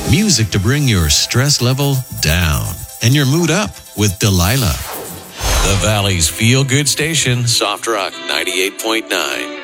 Music to bring your stress level down and your mood up with Delilah. The Valley's feel-good station, Soft Rock 98.9.